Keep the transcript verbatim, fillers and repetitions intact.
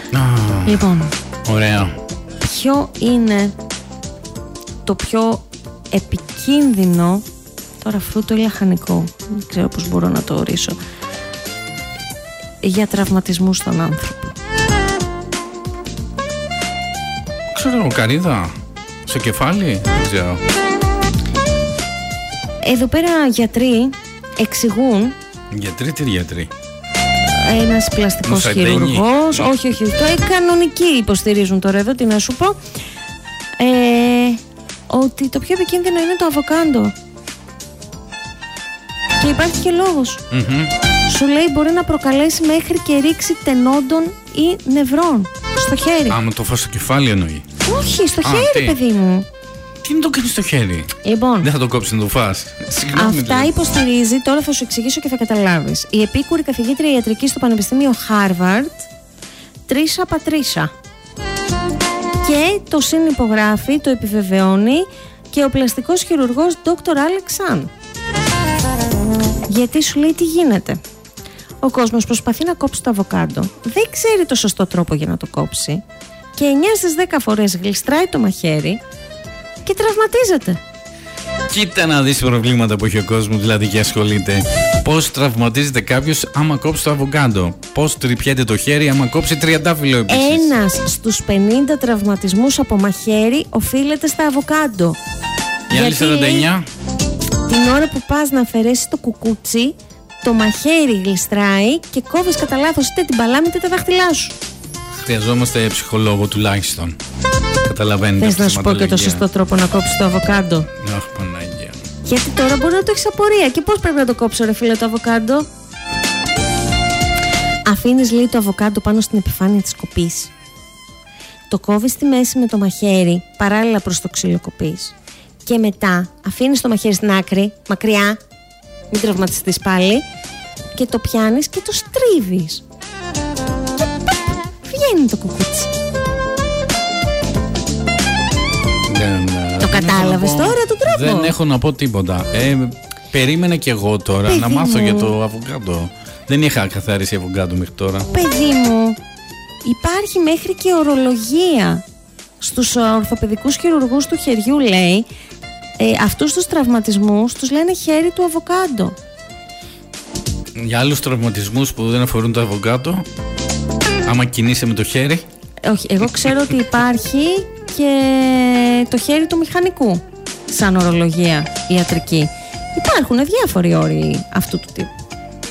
Ah, λοιπόν, ωραία. ποιο είναι το πιο επικίνδυνο, τώρα φρούτο ή λαχανικό, δεν ξέρω πώς μπορώ να το ορίσω, για τραυματισμούς στον άνθρωπο? Ξέρω, καρύδα στο κεφάλι, δεν ξέρω. Εδώ πέρα γιατροί εξηγούν. Γιατροί, τι γιατροί? Ένας πλαστικός χειρουργός. Όχι, όχι, το ε, κανονικοί υποστηρίζουν τώρα εδώ, τι να σου πω. Ε, ότι το πιο επικίνδυνο είναι το αβοκάντο. Και υπάρχει και λόγος. Mm-hmm. Σου λέει μπορεί να προκαλέσει μέχρι και ρήξη τενόντων ή νευρών στο χέρι. Άμα το φας στο κεφάλι εννοεί? Όχι, στο Α, χέρι, τι? παιδί μου. Τι να το κάνεις στο χέρι? Λοιπόν, δεν θα το κόψεις να το φας? Συγγνώμη, αυτά δηλαδή. υποστηρίζει, τώρα θα σου εξηγήσω και θα καταλάβεις, η επίκουρη καθηγήτρια ιατρικής στο Πανεπιστήμιο Χάρβαρντ, Τρίσα Πατρίσα. Και το συνυπογράφει, το επιβεβαιώνει και ο πλαστικός χειρουργός Δόκτωρ Άλεξ Σαν. Γιατί σου λέει τι γίνεται. Ο κόσμος προσπαθεί να κόψει το αβοκάντο, δεν ξέρει το σωστό τρόπο για να το κόψει και εννιά στις δέκα φορές γλιστράει το μαχαίρι και τραυματίζεται. Κοίτα να δεις προβλήματα που έχει ο κόσμος, δηλαδή, και ασχολείται. Πώς τραυματίζεται κάποιος άμα κόψει το αβοκάντο? Πώς τρυπιέται το χέρι άμα κόψει τριαντάφυλλο επίσης? Ένας στους πενήντα τραυματισμούς από μαχαίρι οφείλεται στα αβοκάντο. Οι άλλοι σαράντα εννιά. Την ώρα που πας να αφαιρέσεις το κουκούτσι, το μαχαίρι γλιστράει και κόβεις κατά λάθος είτε την παλάμη είτε τα δάχτυλά σου. Χρειαζόμαστε ψυχολόγο τουλάχιστον. Καταλαβαίνετε? Θες να σου πω και το σωστό τρόπο να κόψεις το αβοκάντο? Αχ, Παναγία. Γιατί τώρα μπορεί να το έχεις απορία. Και πώς πρέπει να το κόψω, ρε φίλε, το αβοκάντο? Αφήνεις, λέει, το αβοκάντο πάνω στην επιφάνεια της κοπής. Το κόβεις στη μέση με το μαχαίρι παράλληλα προς το ξυλοκοπής. Και μετά αφήνεις το μαχαίρι στην άκρη, μακριά, μην τραυματιστείς πάλι, και το πιάνεις και το στρίβεις. Και παπ, βγαίνει το κουκούτσι. Δεν, το κατάλαβες τώρα τον τρόπο? Δεν έχω να πω τίποτα. Ε, περίμενα κι εγώ τώρα Παιδί να μάθω μου. για το αβοκάντο. Δεν είχα καθαρίσει αβοκάντο μέχρι τώρα. Παιδί μου, υπάρχει μέχρι και ορολογία. Στους ορθοπαιδικούς χειρουργούς του χεριού, λέει, ε, αυτούς τους τραυματισμούς τους λένε χέρι του αβοκάντο. Για άλλους τραυματισμούς που δεν αφορούν το αβοκάντο, άμα κινείσαι με το χέρι. Όχι, εγώ ξέρω ότι υπάρχει και το χέρι του μηχανικού σαν ορολογία ιατρική. Υπάρχουν διάφοροι όροι αυτού του τύπου.